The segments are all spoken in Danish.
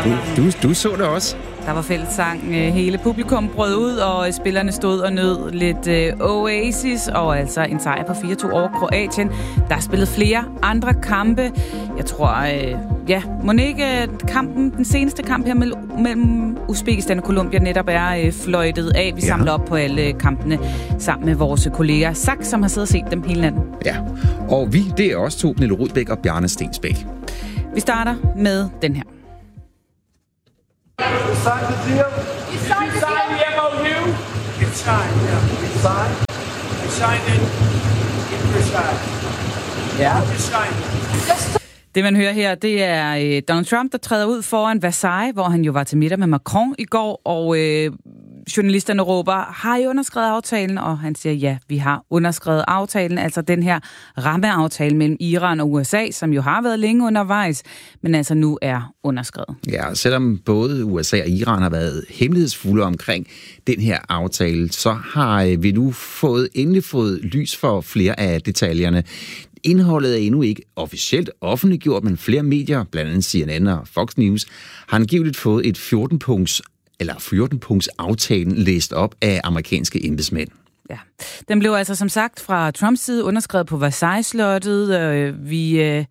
Du så det også. Der var fællessang. Hele publikum brød ud, og spillerne stod og nød lidt Oasis, og altså en sejr på 4-2 over Kroatien. Der er spillet flere andre kampe. Jeg tror, mon ikke kampen, den seneste kamp her mellem Uzbekistan og Colombia netop er fløjtet af. Vi samler op på alle kampene sammen med vores kolleger Sak, som har siddet og set dem hele natten. Ja, og det er også to, Pernille Rudbæk og Bjarne Stensbæk. Vi starter med den her. You signed the deal? You signed the MOU? It's signed, yeah. It's signed? I signed it in Versailles. Yeah. You signed it. Det, man hører her, det er Donald Trump, der træder ud foran Versailles, hvor han jo var til middag med Macron i går, og journalisterne råber, har I underskrevet aftalen? Og han siger, ja, vi har underskrevet aftalen, altså den her rammeaftale mellem Iran og USA, som jo har været længe undervejs, men altså nu er underskrevet. Ja, selvom både USA og Iran har været hemmelighedsfulde omkring den her aftale, så har vi nu endelig fået lys for flere af detaljerne. Indholdet er endnu ikke officielt offentliggjort, men flere medier, blandt andet CNN og Fox News, har angiveligt fået et 14-punkts aftalen læst op af amerikanske embedsmænd. Ja, den blev altså som sagt fra Trumps side underskrevet på Versailles-slottet. Vi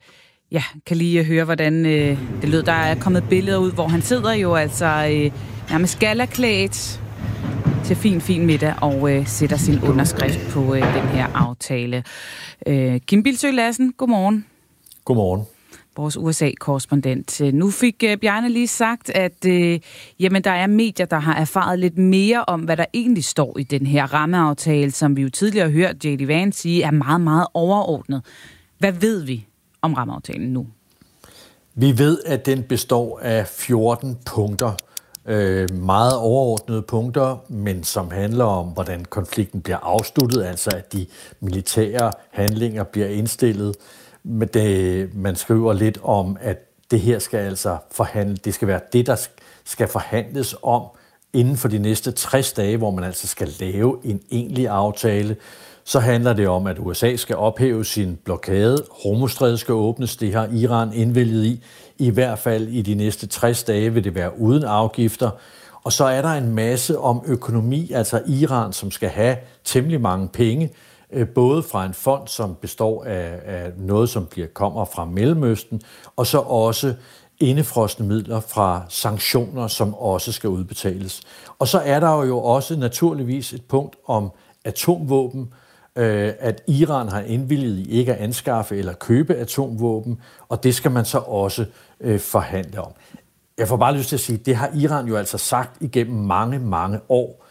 kan lige høre, hvordan det lød. Der er kommet billeder ud, hvor han sidder jo altså nærmest galaklædt til fin middag og sætter sin underskrift på den her aftale. Kim Bildsøe Lassen, godmorgen. Godmorgen. Vores USA-korrespondent. Nu fik Bjarne lige sagt, at der er medier, der har erfaret lidt mere om, hvad der egentlig står i den her rammeaftale, som vi jo tidligere har hørt J.D. Vance sige, er meget, meget overordnet. Hvad ved vi om rammeaftalen nu? Vi ved, at den består af 14 punkter. Meget overordnede punkter, men som handler om, hvordan konflikten bliver afsluttet, altså at de militære handlinger bliver indstillet. Men man skriver lidt om, at det her skal altså det skal være det, der skal forhandles om inden for de næste 60 dage, hvor man altså skal lave en egentlig aftale. Så handler det om, at USA skal ophæve sin blokade. Hormuzstrædet skal åbnes. Det har Iran indvilget i hvert fald i de næste 60 dage vil det være uden afgifter. Og så er der en masse om økonomi, altså Iran, som skal have temmelig mange penge, både fra en fond, som består af noget, som kommer fra Mellemøsten, og så også indefrosne midler fra sanktioner, som også skal udbetales. Og så er der jo også naturligvis et punkt om atomvåben, at Iran har indvilliget i ikke at anskaffe eller købe atomvåben, og det skal man så også forhandle om. Jeg får bare lyst til at sige, det har Iran jo altså sagt igennem mange, mange år,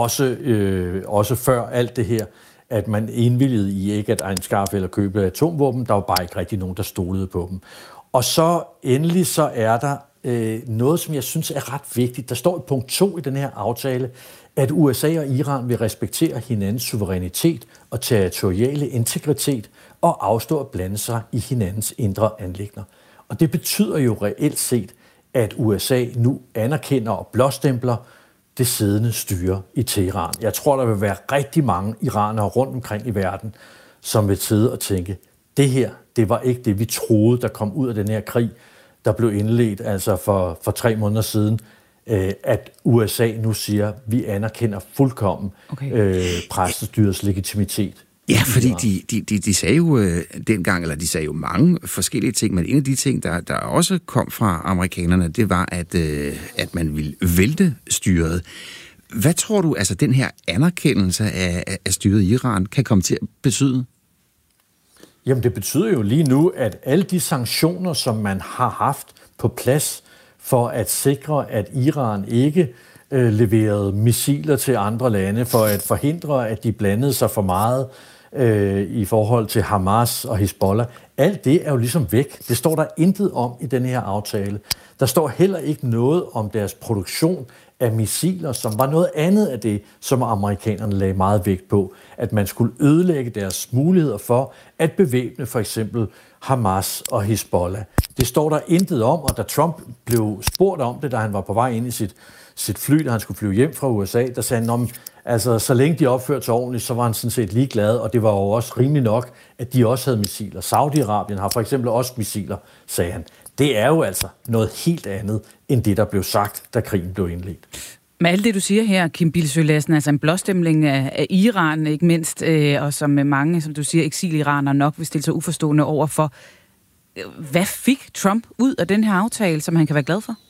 også før alt det her, at man indvilligede i ikke at anskaffe eller købe atomvåben. Der var bare ikke rigtig nogen, der stolede på dem. Og så endelig så er der noget, som jeg synes er ret vigtigt. Der står i punkt 2 i den her aftale, at USA og Iran vil respektere hinandens suverænitet og territoriale integritet og afstå at blande sig i hinandens indre anliggender. Og det betyder jo reelt set, at USA nu anerkender og blåstempler det siddende styre i Teheran. Jeg tror, der vil være rigtig mange iranere rundt omkring i verden, som vil sidde og tænke, det her, det var ikke det, vi troede, der kom ud af den her krig, der blev indledt altså for 3 måneder siden, at USA nu siger, vi anerkender fuldkommen præstestyrets legitimitet. Ja, fordi de sagde jo dengang, eller de sagde jo mange forskellige ting, men en af de ting, der også kom fra amerikanerne, det var, at man ville vælte styret. Hvad tror du, altså den her anerkendelse af styret i Iran kan komme til at betyde? Jamen det betyder jo lige nu, at alle de sanktioner, som man har haft på plads for at sikre, at Iran ikke leverede missiler til andre lande, for at forhindre, at de blandede sig for meget i forhold til Hamas og Hezbollah. Alt det er jo ligesom væk. Det står der intet om i den her aftale. Der står heller ikke noget om deres produktion af missiler, som var noget andet af det, som amerikanerne lagde meget vægt på. At man skulle ødelægge deres muligheder for at bevæbne for eksempel Hamas og Hezbollah. Det står der intet om, og da Trump blev spurgt om det, da han var på vej ind i sit fly, da han skulle flyve hjem fra USA, der sagde han, altså så længe de opførte sig ordentligt, så var han sådan set ligeglad, og det var jo også rimeligt nok, at de også havde missiler. Saudi-Arabien har for eksempel også missiler, sagde han. det er jo altså noget helt andet, end det, der blev sagt, da krigen blev indledt. Med alt det, du siger her, Kim Bildsøe Lassen, altså en blåstemling af Iran, ikke mindst, og som mange, som du siger, eksil-iranere nok vil stille sig uforstående over for. Hvad fik Trump ud af den her aftale, som han kan være glad for?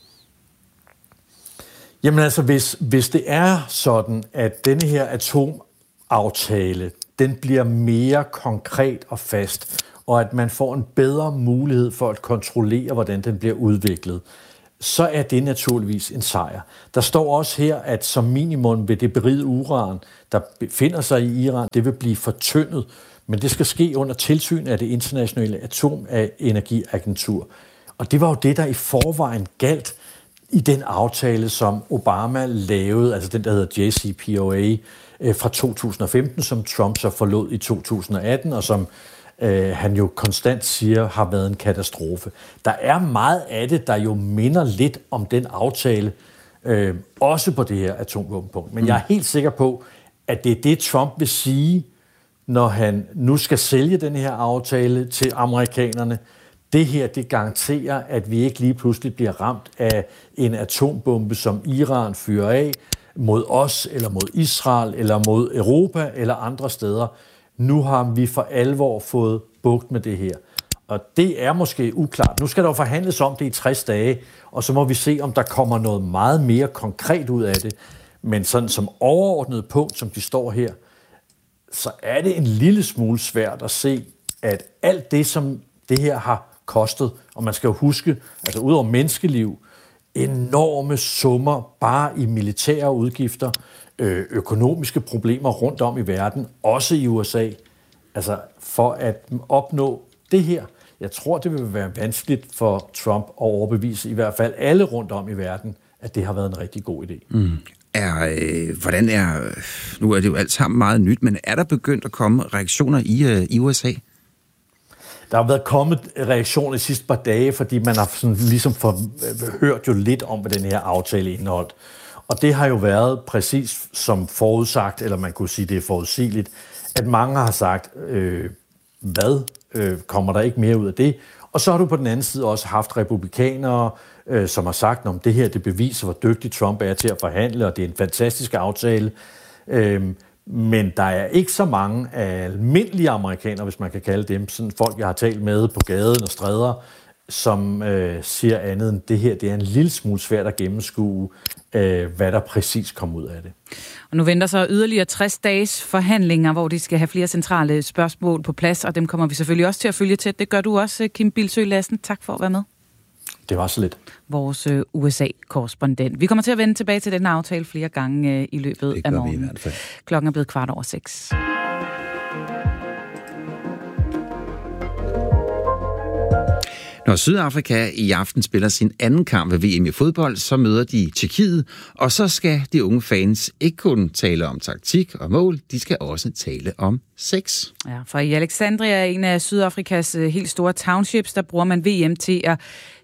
Jamen altså, hvis det er sådan, at denne her atomaftale, den bliver mere konkret og fast, og at man får en bedre mulighed for at kontrollere, hvordan den bliver udviklet, så er det naturligvis en sejr. Der står også her, at som minimum vil det berigede uran, der befinder sig i Iran, det vil blive fortyndet, men det skal ske under tilsyn af det internationale atomenergiagentur. Og det var jo det, der i forvejen galt i den aftale, som Obama lavede, altså den, der hedder JCPOA fra 2015, som Trump så forlod i 2018, og som han jo konstant siger, har været en katastrofe. Der er meget af det, der jo minder lidt om den aftale, også på det her atomvåbenpunkt. Men jeg er helt sikker på, at det er det, Trump vil sige, når han nu skal sælge den her aftale til amerikanerne. Det her, det garanterer, at vi ikke lige pludselig bliver ramt af en atombombe, som Iran fyrer af mod os, eller mod Israel, eller mod Europa, eller andre steder. Nu har vi for alvor fået bugt med det her. Og det er måske uklart. Nu skal der jo forhandles om det i 60 dage, og så må vi se, om der kommer noget meget mere konkret ud af det. Men sådan som overordnet punkt, som de står her, så er det en lille smule svært at se, at alt det, som det her har kostet, og man skal jo huske, altså udover menneskeliv, enorme summer bare i militære udgifter, økonomiske problemer rundt om i verden, også i USA. Altså for at opnå det her, jeg tror, det vil være vanskeligt for Trump at overbevise i hvert fald alle rundt om i verden, at det har været en rigtig god idé. Nu er det jo alt sammen meget nyt, men er der begyndt at komme reaktioner i USA? Der har været kommet reaktioner de sidste par dage, fordi man har sådan ligesom hørt jo lidt om, hvad den her aftale indeholdt. Og det har jo været præcis som forudsagt, eller man kunne sige, det er forudsigeligt, at mange har sagt, kommer der ikke mere ud af det? Og så har du på den anden side også haft republikanere, som har sagt, at det her det beviser, hvor dygtig Trump er til at forhandle, og det er en fantastisk aftale. Men der er ikke så mange almindelige amerikanere, hvis man kan kalde dem, sådan folk, jeg har talt med på gaden og stræder, som siger andet end det her. Det er en lille smule svært at gennemskue, hvad der præcis kom ud af det. Og nu venter så yderligere 60 dages forhandlinger, hvor de skal have flere centrale spørgsmål på plads, og dem kommer vi selvfølgelig også til at følge tæt. Det gør du også, Kim Bildsøe Lassen. Tak for at være med. Det var så lidt. Vores USA-korrespondent. Vi kommer til at vende tilbage til den aftale flere gange i løbet af morgenen. Det gør vi i hvert fald. Klokken er blevet 6:15. Når Sydafrika i aften spiller sin anden kamp ved VM i fodbold, så møder de Tjekkiet, og så skal de unge fans ikke kun tale om taktik og mål, de skal også tale om sex. Ja, for i Alexandria, en af Sydafrikas helt store townships, der bruger man VM til at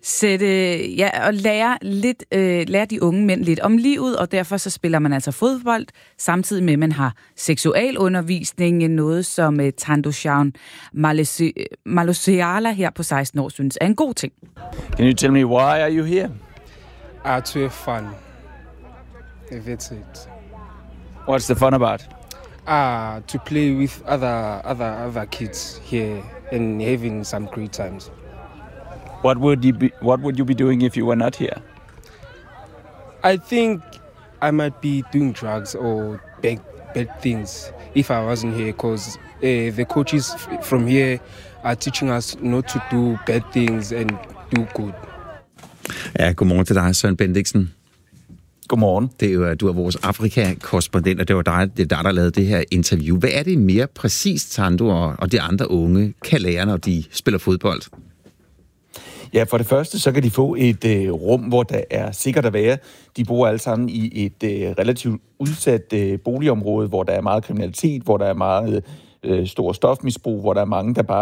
lære de unge mænd lidt om livet, og derfor så spiller man altså fodbold, samtidig med, at man har seksualundervisning, noget som Thandoshan Maloseala her på 16 år synes er en god ting. Can you tell me why are you here? To have fun. That's it. What's the fun about? To play with other kids here and having some great times. What would you be doing if you were not here? I think I might be doing drugs or bad things if I wasn't here, because the coaches from here are teaching us not to do bad things and do good. Ja, godmorgen til dig, Søren Bendiksen. Godmorgen. Det er jo, du er vores Afrika-korrespondent, og det er dig, der lavede det her interview. Hvad er det mere præcist, Thando og de andre unge kan lære, når de spiller fodbold? Ja, for det første, så kan de få et rum, hvor der er sikkert at være. De bor alle sammen i et relativt udsat boligområde, hvor der er meget kriminalitet, hvor der er meget stor stofmisbrug, hvor der er mange, der bare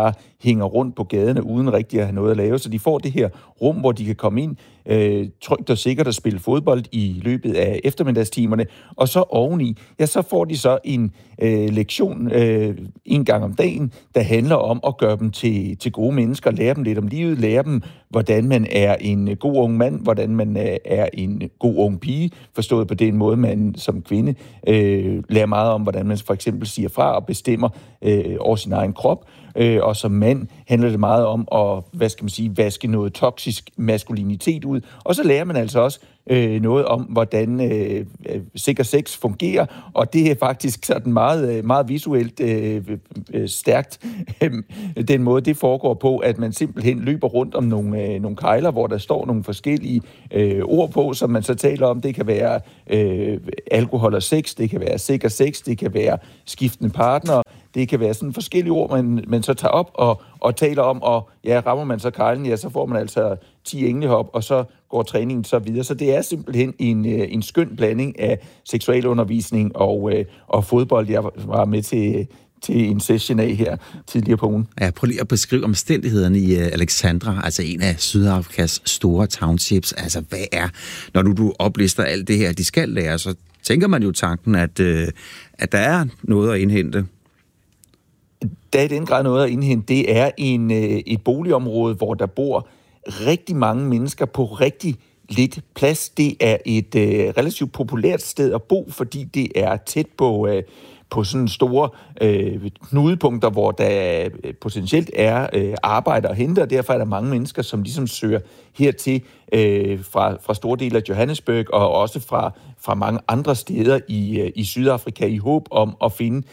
hænger rundt på gaderne uden rigtig at have noget at lave. Så de får det her rum, hvor de kan komme ind trygt og sikkert at spille fodbold i løbet af eftermiddagstimerne. Og så oveni, ja, så får de så en lektion en gang om dagen, der handler om at gøre dem til gode mennesker, lære dem lidt om livet, lære dem, hvordan man er en god ung mand, hvordan man er en god ung pige, forstået på den måde, man som kvinde lærer meget om, hvordan man for eksempel siger fra og bestemmer over sin egen krop. Og som mand handler det meget om at, vaske noget toksisk maskulinitet ud. Og så lærer man altså også noget om, hvordan sikker sex fungerer, og det er faktisk sådan meget, meget visuelt stærkt. Den måde, det foregår på, at man simpelthen løber rundt om nogle kejler, hvor der står nogle forskellige ord på, som man så taler om. Det kan være alkohol og sex, det kan være sikker sex, det kan være skiftende partner. Det kan være sådan forskellige ord, man så tager op og taler om, og ja, rammer man så kejlen, ja, så får man altså 10 englehop, og så går træningen så videre. Så det er simpelthen en skøn blanding af seksualundervisning og fodbold. Jeg var med til en session af her tidligere på ugen. Ja, prøv lige at beskrive omstændighederne i Alexandra, altså en af Sydafrikas store townships. Altså, hvad er, når du oplister alt det her, de skal lære, så tænker man jo tanken, at der er noget at indhente. Der er i den grad noget at indhente. Det er et boligområde, hvor der bor rigtig mange mennesker på rigtig lidt plads. Det er et relativt populært sted at bo, fordi det er tæt på sådan store knudepunkter, hvor der potentielt er arbejde at hente, og derfor er der mange mennesker, som ligesom søger hertil fra store dele af Johannesburg, og også fra mange andre steder i Sydafrika, i håb om at finde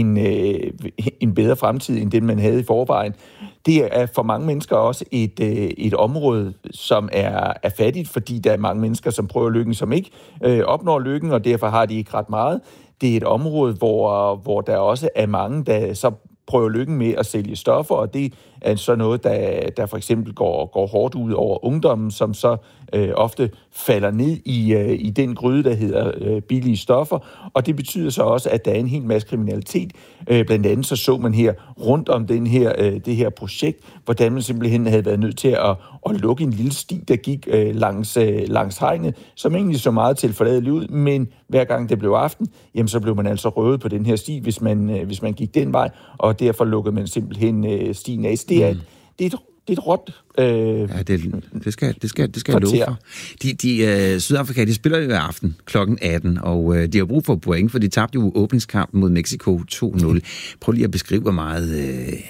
en bedre fremtid, end den man havde i forvejen. Det er for mange mennesker også et område, som er fattigt, fordi der er mange mennesker, som prøver lykken, som ikke opnår lykken, og derfor har de ikke ret meget. Det er et område, hvor der også er mange, der så prøver lykken med at sælge stoffer, og det er så noget, der for eksempel går hårdt ud over ungdommen, som så ofte falder ned i den gryde, der hedder billige stoffer, og det betyder så også, at der er en hel masse kriminalitet. Blandt andet så man her rundt om det her projekt, hvordan man simpelthen havde været nødt til at lukke en lille sti, der gik langs hegnet, som egentlig så meget tilforladeligt ud, men hver gang det blev aften, jamen så blev man altså røvet på den her sti, hvis man gik den vej, og derfor lukkede man simpelthen stien af. Det er et råt ja, det skal jeg love for. Sydafrika, de spiller jo i aften kl. 18, og de har brug for point, for de tabte jo åbningskampen mod Mexico 2-0. Prøv lige at beskrive, hvor meget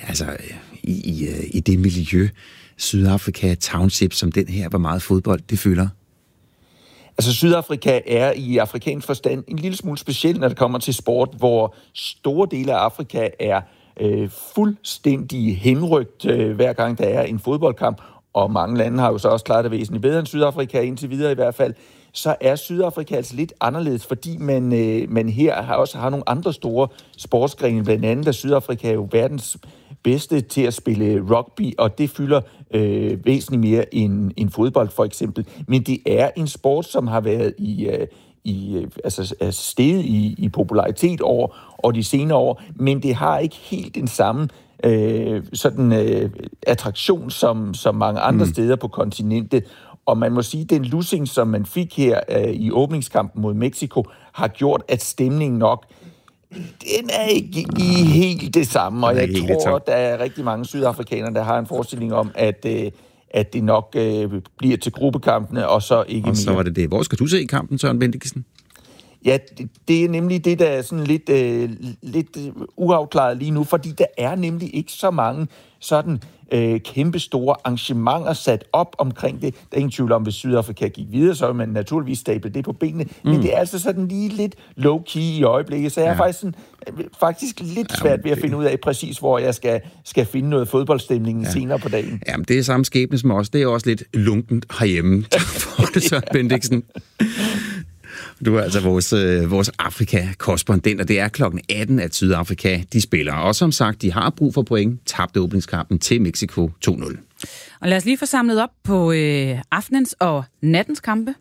i det miljø, Sydafrika Township som den her, hvor meget fodbold det fylder. Altså Sydafrika er i afrikansk forstand en lille smule speciel, når det kommer til sport, hvor store dele af Afrika er fuldstændig henrygt, hver gang der er en fodboldkamp, og mange lande har jo så også klaret det væsentligt bedre end Sydafrika, indtil videre i hvert fald, så er Sydafrika altså lidt anderledes, fordi man her også har nogle andre store sportsgrene, blandt andet, at Sydafrika er jo verdens bedste til at spille rugby, og det fylder væsentligt mere end fodbold for eksempel. Men det er en sport, som har været steget i popularitet over de senere år, men det har ikke helt den samme attraktion som mange andre steder på kontinentet. Og man må sige, at den lussing, som man fik her i åbningskampen mod Mexico, har gjort, at stemningen nok, den er ikke helt det samme. Og jeg tror, der er rigtig mange sydafrikanere, der har en forestilling om, at det nok bliver til gruppekampene, og så ikke mere. Og så var det det. Hvor skal du se i kampen, Søren Bendiksen? Ja, det er nemlig det, der er sådan lidt uafklaret lige nu, fordi der er nemlig ikke så mange sådan kæmpe store arrangementer sat op omkring det. Der er ingen tvivl om, hvis Sydafrika gik videre, så vil man naturligvis stable det på benene. Men det er altså sådan lige lidt low-key i øjeblikket, så jeg er faktisk lidt svært ved at finde ud af præcis, hvor jeg skal finde noget fodboldstemning senere på dagen. Jamen, det er samme skæbne som os. Det er også lidt lunkent herhjemme. Tak for det, Søren Bendiksen. Du er altså vores Afrika-korrespondent, og det er klokken 18, at Sydafrika de spiller. Og som sagt, de har brug for point. Tabte åbningskampen til Mexico 2-0. Og lad os lige få samlet op på aftenens og nattens kampe.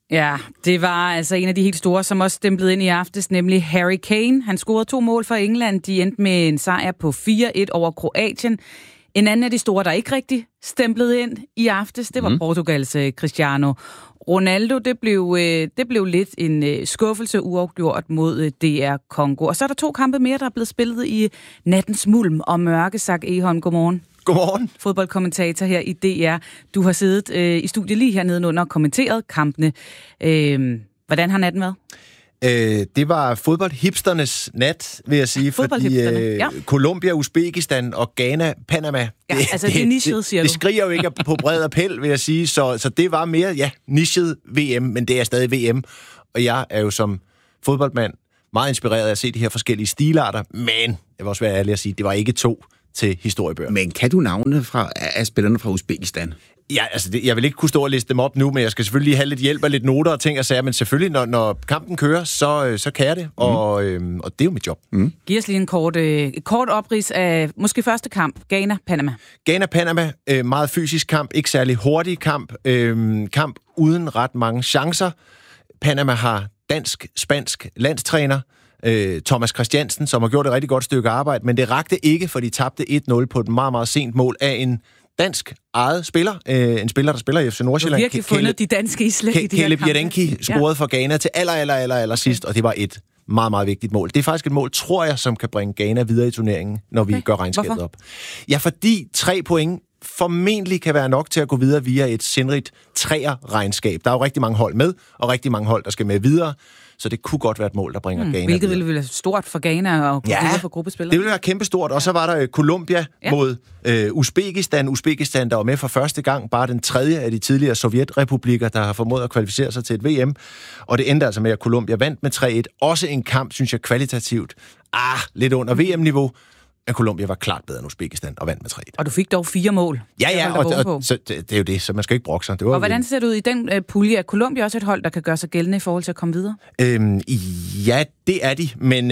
Ja, det var altså en af de helt store, som også stemplede ind i aftes, nemlig Harry Kane. Han scorede 2 mål for England. De endte med en sejr på 4-1 over Kroatien. En anden af de store, der ikke rigtig stemplede ind i aftes, det var Portugals Cristiano Ronaldo. Det blev lidt en skuffelse uafgjort mod DR Congo. Og så er der 2 kampe mere, der er blevet spillet i nattens mulm og mørke. Zach Egholm, godmorgen. Godmorgen. Fodboldkommentator her i DR. Du har siddet i studiet lige hernede under og kommenteret kampene. Hvordan har natten været? Det var fodboldhipsternes nat, vil jeg sige, fordi Colombia, Uzbekistan og Ghana, Panama, det er nichet, siger du. Det skriger jo ikke på bred appel, vil jeg sige, så det var mere, nichet VM, men det er stadig VM, og jeg er jo som fodboldmand meget inspireret af at se de her forskellige stilarter, men jeg vil også være ærlig at sige, det var ikke 2 til historiebøger. Men kan du navnene af spillerne fra Uzbekistan? Ja, altså jeg vil ikke kunne stå og liste dem op nu, men jeg skal selvfølgelig lige have lidt hjælp og lidt noter og ting og sager, men selvfølgelig, når kampen kører, så kan jeg det, og det er jo mit job. Giv os lige et kort oprids af måske første kamp, Ghana-Panama. Ghana-Panama, meget fysisk kamp, ikke særlig hurtig kamp, kamp uden ret mange chancer. Panama har dansk-spansk landstræner, Thomas Christiansen, som har gjort et rigtig godt stykke arbejde, men det rakte ikke, for de tabte 1-0 på et meget, meget sent mål af en dansk eget spiller. En spiller, der spiller i FC Nordsjælland. Du har virkelig fundet de danske islæg i de her Caleb Jadenki scorede for Ghana til aller sidst, og det var et meget, meget vigtigt mål. Det er faktisk et mål, tror jeg, som kan bringe Ghana videre i turneringen, når vi gør regnskabet op. Ja, fordi 3 point formentlig kan være nok til at gå videre via et sindrigt 3'er-regnskab. Der er jo rigtig mange hold med, og rigtig mange hold, der skal med videre. Så det kunne godt være et mål, der bringer Ghana hvilket videre. ville være stort for Ghana og videre for gruppespillere. Det ville være kæmpestort. Og så var der Colombia mod Uzbekistan. Uzbekistan, der var med for første gang. Bare den 3. af de tidligere sovjetrepublikker, der har formået at kvalificere sig til et VM. Og det endte altså med, at Colombia vandt med 3-1. Også en kamp, synes jeg, kvalitativt. lidt under VM-niveau. Men Colombia var klart bedre end Uzbekistan og vandt med 3-1. Og du fik dog 4 mål. Ja, og så, det er jo det, så man skal ikke brokke sig. Og hvordan ser det ud i den pulje? Er Colombia også et hold, der kan gøre sig gældende i forhold til at komme videre? Ja, det er de, men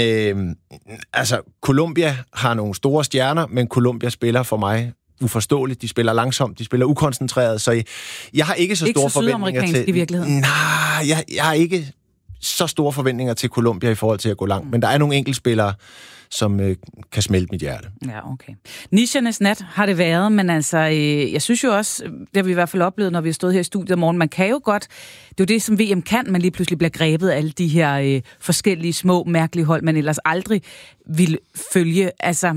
Colombia har nogle store stjerner, men Colombia spiller for mig uforståeligt. De spiller langsomt, de spiller ukoncentreret, så jeg har ikke så store forventninger til... i virkeligheden? Nej, jeg har ikke så store forventninger til Colombia i forhold til at gå langt, men der er nogle enkeltspillere, som kan smelte mit hjerte. Ja, okay. Nichernes nat har det været, men altså, jeg synes jo også, det har vi i hvert fald oplevet, når vi har stået her i studiet om morgenen, man kan jo godt, det er jo det, som VM kan, man lige pludselig bliver grebet af alle de her forskellige små, mærkelige hold, man ellers aldrig ville følge. Altså,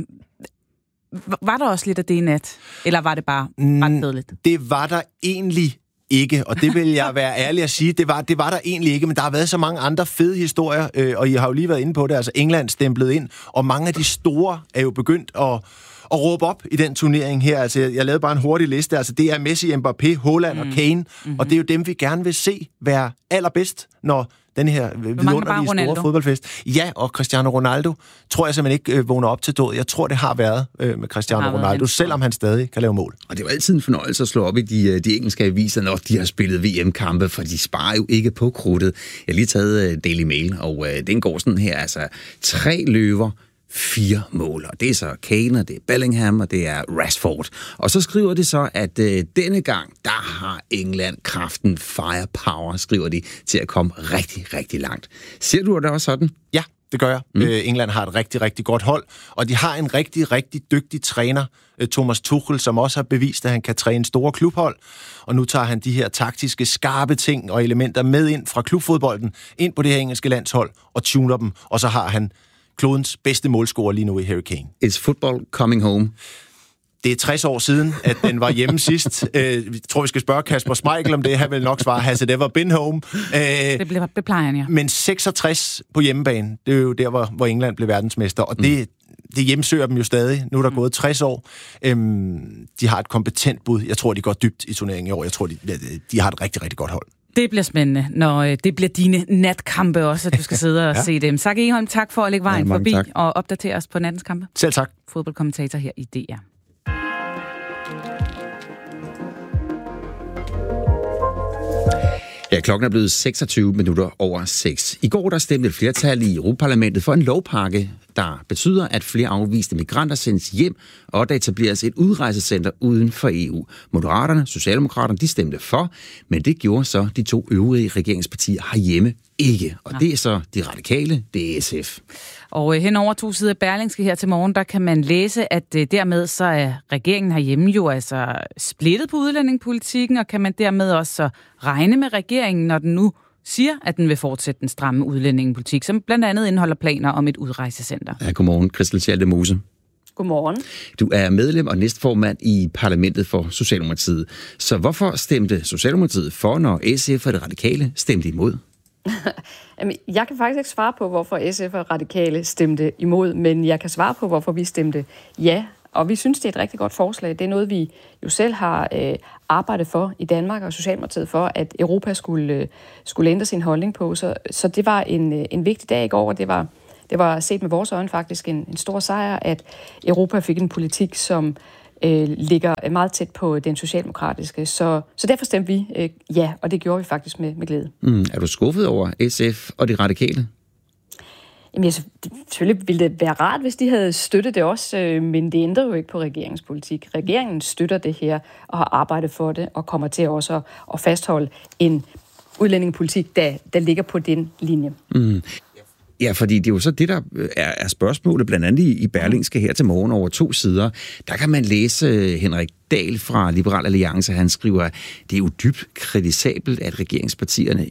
var der også lidt af det i nat? Eller var det bare ret kedeligt? Det var der egentlig ikke, og det vil jeg være ærlig at sige, det var der egentlig ikke, men der har været så mange andre fede historier, og I har jo lige været inde på det, altså England stemplet ind, og mange af de store er jo begyndt at råbe op i den turnering her. Altså, jeg lavede bare en hurtig liste, altså det er Messi, Mbappé, Haaland og Kane, og det er jo dem, vi gerne vil se være allerbedst, når den her vidunderlige store fodboldfest. Ja, og Cristiano Ronaldo tror jeg simpelthen ikke vågner op til død. Jeg tror, det har været med Cristiano Ronaldo, selvom han stadig kan lave mål. Og det er jo altid en fornøjelse at slå op i de engelske aviser, når de har spillet VM-kampe, for de sparer jo ikke på krudtet. Jeg har lige taget Daily Mail, og den går sådan her, altså 3 løver, 4 mål, og det er så Kane, det er Bellingham, og det er Rashford. Og så skriver de så, at denne gang, der har England kraften, firepower, skriver de, til at komme rigtig, rigtig langt. Ser du det også sådan? Ja, det gør jeg. England har et rigtig, rigtig godt hold, og de har en rigtig, rigtig dygtig træner, Thomas Tuchel, som også har bevist, at han kan træne store klubhold, og nu tager han de her taktiske, skarpe ting og elementer med ind fra klubfodbolden, ind på det her engelske landshold, og tuner dem, og så har han klodens bedste målscorer lige nu i Harry Kane. Is football coming home? Det er 60 år siden, at den var hjemme sidst. Jeg tror, vi skal spørge Kasper Schmeichel om det. Han vil nok svare, has it ever been home? Det plejer han, ja. Men 66 på hjemmebane, det er jo der, hvor England blev verdensmester, og det hjemsøger dem jo stadig. Nu er der gået 60 år. De har et kompetent bud. Jeg tror, de går dybt i turneringen i år. Jeg tror, de har et rigtig, rigtig godt hold. Det bliver spændende, når det bliver dine natkampe også, at du skal sidde og se dem. Zach Egholm, tak for at lægge vejen forbi og opdatere os på nattens kampe. Selv tak. Fodboldkommentator her i DR. Ja, klokken er blevet 26 minutter over 6. I går der stemte et flertal i Europaparlamentet for en lovpakke. der betyder, at flere afviste migranter sendes hjem, og der etableres et udrejsecenter uden for EU. Moderaterne, Socialdemokraterne, de stemte for, men det gjorde så de 2 øvrige regeringspartier herhjemme ikke. Og det er så de radikale, det er SF. Og hen over 2 sider af Berlingske her til morgen, der kan man læse, at dermed så er regeringen herhjemme jo altså splittet på udlændingepolitikken, og kan man dermed også så regne med regeringen, når den nu siger, at den vil fortsætte den stramme udlændingepolitik, som blandt andet indeholder planer om et udrejsecenter. Ja, godmorgen, Christel Schaldemose. Godmorgen. Du er medlem og næstformand i parlamentet for Socialdemokratiet. Så hvorfor stemte Socialdemokratiet for, når SF og det radikale stemte imod? Jeg kan faktisk ikke svare på, hvorfor SF og radikale stemte imod, men jeg kan svare på, hvorfor vi stemte ja. Og vi synes, det er et rigtig godt forslag. Det er noget, vi jo selv har arbejdet for i Danmark og Socialdemokratiet for, at Europa skulle ændre sin holdning på. Så det var en vigtig dag i går, og det var set med vores øjne faktisk en stor sejr, at Europa fik en politik, som ligger meget tæt på den socialdemokratiske. Så derfor stemte vi ja, og det gjorde vi faktisk med glæde. Er du skuffet over SF og de radikale? Jamen, selvfølgelig ville det være rart, hvis de havde støttet det også, men det ændrer jo ikke på regeringens politik. Regeringen støtter det her og har arbejdet for det, og kommer til også at fastholde en udlændingepolitik, der ligger på den linje. Ja, fordi det er jo så det, der er spørgsmålet, blandt andet i Berlingske her til morgen over 2 sider. Der kan man læse Henrik Dahl fra Liberal Alliance. Han skriver, at det er jo dybt kritisabelt, at regeringspartierne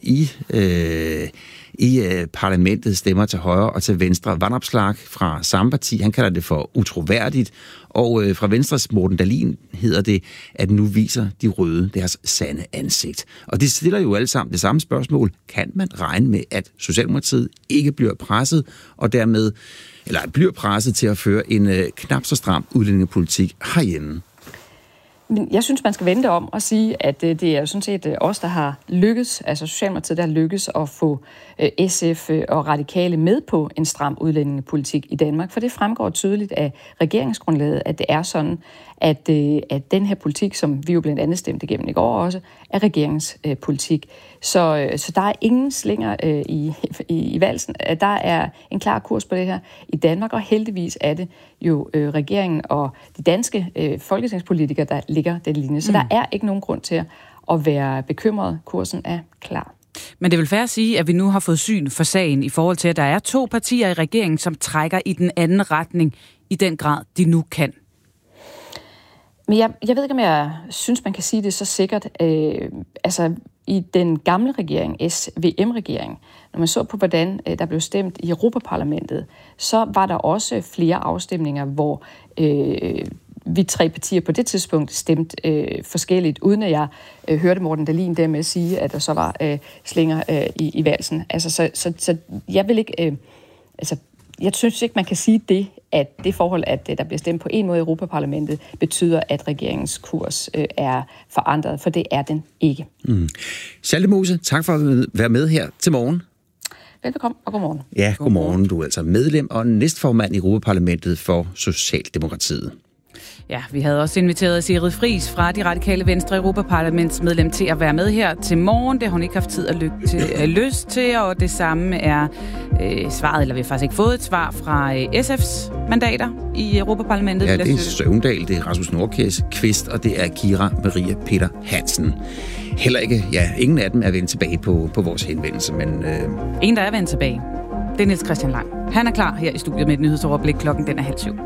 i parlamentet stemmer til højre og til venstre. Vanopslagh fra samme parti, han kalder det for utroværdigt. Og fra Venstres Morten Dahlin hedder det, at nu viser de røde deres sande ansigt. Og det stiller jo alle sammen det samme spørgsmål. Kan man regne med, at Socialdemokratiet ikke bliver presset, og dermed, eller bliver presset til at føre en knap så stram udlændingepolitik herhjemme? Men jeg synes, man skal vente om og sige, at det er sådan set os, der har lykkes, altså Socialdemokratiet, der har lykkes at få SF og radikale med på en stram udlændingepolitik i Danmark. For det fremgår tydeligt af regeringsgrundlaget, at det er sådan, at den her politik, som vi jo blandt andet stemte igennem i går også, er regeringens politik. Så der er ingen slinger i valsen. Der er en klar kurs på det her i Danmark, og heldigvis er det jo regeringen og de danske folketingspolitikere, der ligger den linje. Så der er ikke nogen grund til at være bekymret. Kursen er klar. Men det vil fair at sige, at vi nu har fået syn for sagen i forhold til, at der er 2 partier i regeringen, som trækker i den anden retning i den grad, de nu kan. Men jeg ved ikke, om jeg synes, man kan sige det så sikkert. Altså, i den gamle regering, SVM-regering, når man så på, hvordan der blev stemt i Europaparlamentet, så var der også flere afstemninger, hvor vi 3 partier på det tidspunkt stemte forskelligt, uden at jeg hørte Morten Dahlin dermed sige, at der så var slinger i valsen. Altså, så jeg vil ikke... jeg synes ikke, man kan sige det, at det forhold, at der bliver stemt på en måde i Europaparlamentet, betyder, at regeringens kurs er forandret, for det er den ikke. Schaldemose, tak for at være med her til morgen. Velbekomme, og godmorgen. Ja, godmorgen. Du er altså medlem og næstformand i Europaparlamentet for Socialdemokratiet. Ja, vi havde også inviteret Sigrid Friis fra De Radikale Venstre Europaparlamentsmedlem til at være med her til morgen. Det har hun ikke haft tid og lyst til, og det samme er svaret, eller vi har faktisk ikke fået et svar fra SF's mandater i Europaparlamentet. Ja, det er Søvndal, det er Rasmus Nordqvist, og det er Kira Maria Peter Hansen. Heller ikke, ingen af dem er vendt tilbage på vores henvendelse, men... En, der er vendt tilbage, det er Niels Christian Lang. Han er klar her i studiet med et nyhedsoverblik. Klokken den er 6:30.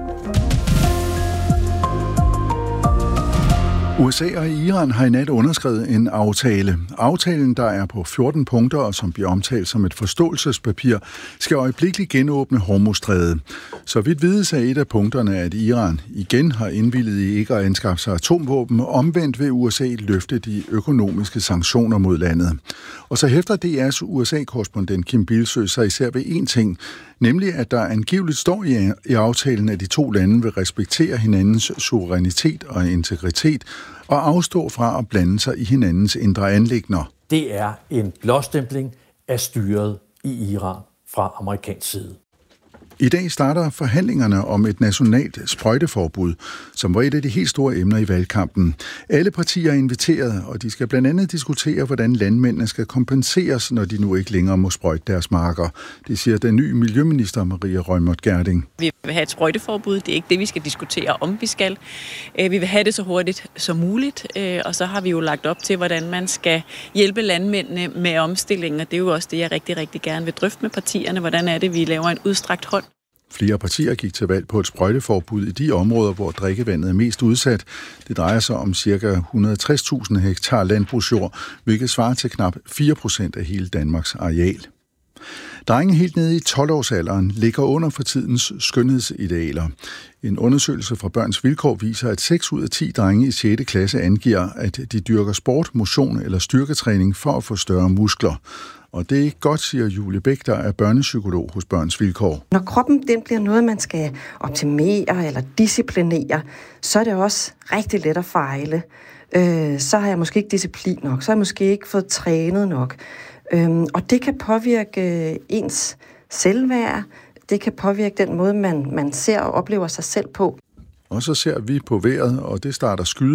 USA og Iran har i nat underskrevet en aftale. Aftalen, der er på 14 punkter og som bliver omtalt som et forståelsespapir, skal øjeblikkeligt genåbne Hormuzstrædet. Så vidt vides af et af punkterne, at Iran igen har indvilliget i ikke at anskaffe sig atomvåben, omvendt vil USA løfte de økonomiske sanktioner mod landet. Og så hæfter DR's USA-korrespondent Kim Bilsøe sig især ved én ting, nemlig at der angiveligt står i aftalen, at de 2 lande vil respektere hinandens suverænitet og integritet og afstå fra at blande sig i hinandens indre anliggender. Det er en blåstempling af styret i Iran fra amerikansk side. I dag starter forhandlingerne om et nationalt sprøjteforbud, som var et af de helt store emner i valgkampen. Alle partier er inviteret, og de skal blandt andet diskutere, hvordan landmændene skal kompenseres, når de nu ikke længere må sprøjte deres marker. Det siger den nye miljøminister Maria Reumert Gjerding. Vi vil have et sprøjteforbud. Det er ikke det, vi skal diskutere, om vi skal. Vi vil have det så hurtigt som muligt, og så har vi jo lagt op til, hvordan man skal hjælpe landmændene med omstillingen, og det er jo også det, jeg rigtig, rigtig gerne vil drøfte med partierne. Hvordan er det, vi laver en udstrakt hånd? Flere partier gik til valg på et sprøjteforbud i de områder, hvor drikkevandet er mest udsat. Det drejer sig om ca. 160.000 hektar landbrugsjord, hvilket svarer til knap 4% af hele Danmarks areal. Drenge helt nede i 12-årsalderen ligger under for tidens skønhedsidealer. En undersøgelse fra Børns Vilkår viser, at 6 ud af 10 drenge i 6. klasse angiver, at de dyrker sport, motion eller styrketræning for at få større muskler. Og det er ikke godt, siger Julie Bæk, der er børnepsykolog hos Børns Vilkår. Når kroppen den bliver noget, man skal optimere eller disciplinere, så er det også rigtig let at fejle. Så har jeg måske ikke disciplin nok, så har jeg måske ikke fået trænet nok. Og det kan påvirke ens selvværd, det kan påvirke den måde, man ser og oplever sig selv på. Og så ser vi på vejret, og det starter skyde